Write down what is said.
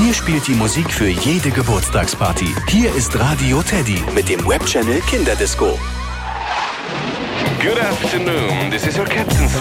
Hier spielt die Musik für jede Geburtstagsparty. Hier ist Radio Teddy mit dem Webchannel Kinderdisco. Good afternoon, this is your captain's